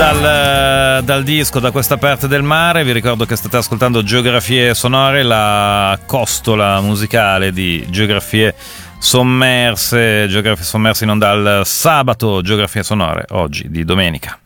dal disco Da questa parte del mare. Vi ricordo che state ascoltando Geografie Sonore, la costola musicale di Geografie Sommerse in onda il sabato. Geografie Sonore oggi di domenica.